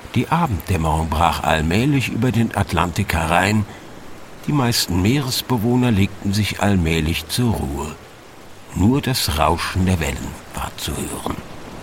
Die Abenddämmerung brach allmählich über den Atlantik herein. Die meisten Meeresbewohner legten sich allmählich zur Ruhe. Nur das Rauschen der Wellen war zu hören.